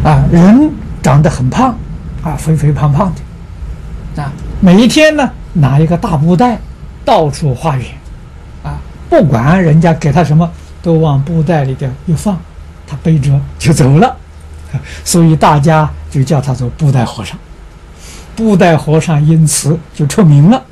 人长得很胖，肥肥胖胖的，每一天呢拿一个大布袋到处化缘，不管人家给他什么，都往布袋里边一放，他背着就走了，所以大家就叫他做布袋和尚。布袋和尚因此就出名了。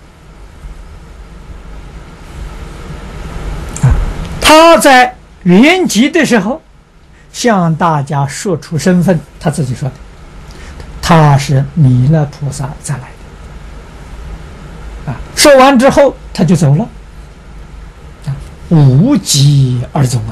他在圆寂的时候向大家说出身份，他自己说的，他是弥勒菩萨再来的。说完之后他就走了，无疾而终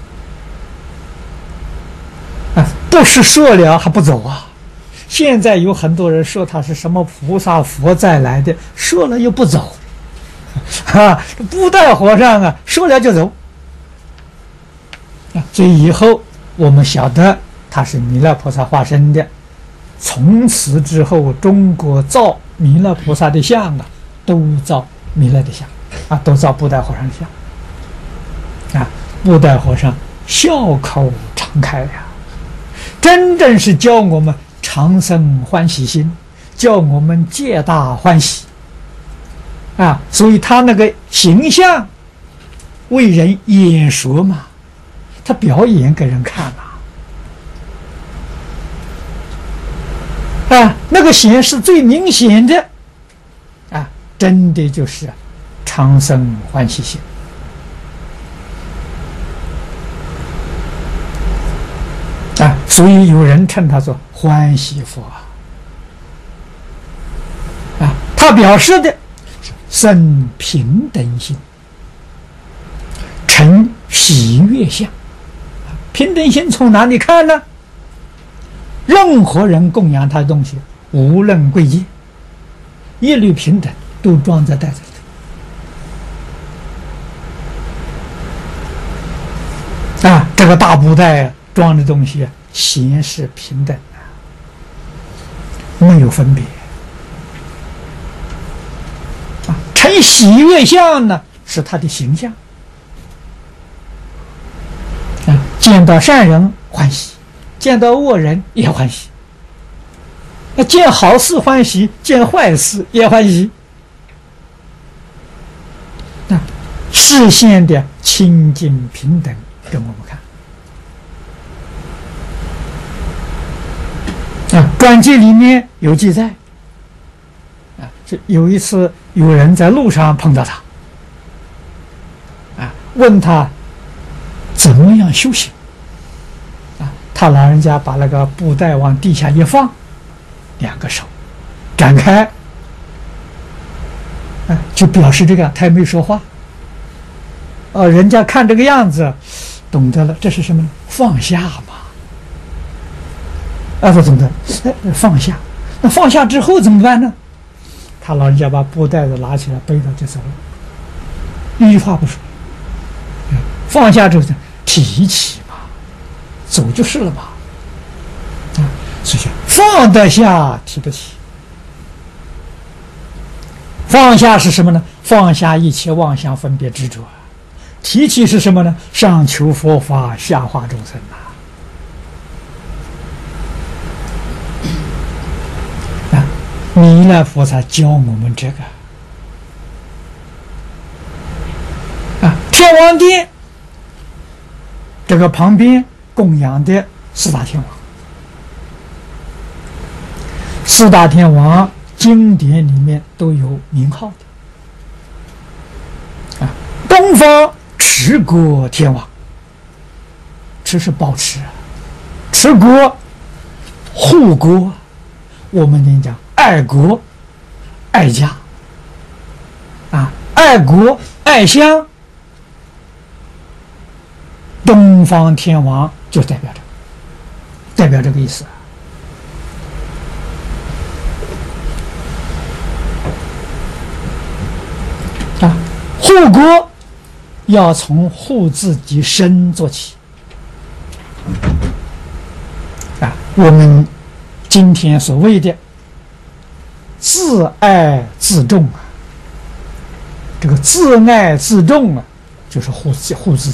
不是说了还不走啊。现在有很多人说他是什么菩萨佛再来的，说了又不走，布袋和尚说了就走。所以以后我们晓得他是弥勒菩萨化身的，从此之后中国造弥勒菩萨的像都造弥勒的像都造布袋和尚的像布袋和尚笑口常开呀，真正是教我们常生欢喜心，叫我们皆大欢喜所以他那个形象为人演说嘛，他表演给人看那个显示最明显的真的就是常生欢喜心所以有人称他做欢喜佛他表示的是生平等心，成喜悦相。平等心从哪里看呢？任何人供养他的东西，无论贵贱，一律平等，都装在袋子里。这个大布袋装的东西显示平等没有分别。成喜悦相呢，是他的形象。见到善人欢喜，见到恶人也欢喜。见好事欢喜，见坏事也欢喜。视线的清净平等给我们看。传记里面有记载，有一次有人在路上碰到他，问他怎么样修行，他老人家把那个布袋往地下一放，两个手展开，就表示这个，他也没说话。人家看这个样子懂得了，这是什么呢？放下嘛。不懂得，放下。那放下之后怎么办呢？他老人家把布袋子拿起来背着就走了，一句话不说。放下之后提起嘛，走就是了嘛。所以放得下，提不起。放下是什么呢？放下一切妄想分别执着。提起是什么呢？上求佛法，下化众生弥勒菩萨教我们这个天王殿这个旁边供养的四大天王，四大天王经典里面都有名号的东方持国天王，持是保持，持国护国，我们讲爱国爱家爱国爱乡，东方天王就代表这个意思护国要从护自己身做起我们今天所谓的自爱自重这个自爱自重就是护自己